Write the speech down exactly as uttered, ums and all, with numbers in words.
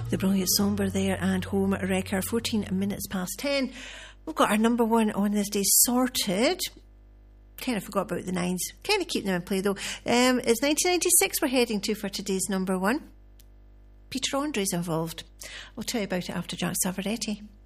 The Brilliant Somber there and Home Wrecker, fourteen minutes past ten. We've got our number one on this day sorted. Kind of forgot about the nines. Kind of keep them in play though. Um, it's nineteen ninety-six we're heading to for today's number one. Peter Andre's involved. I'll tell you about it after Jack Savaretti.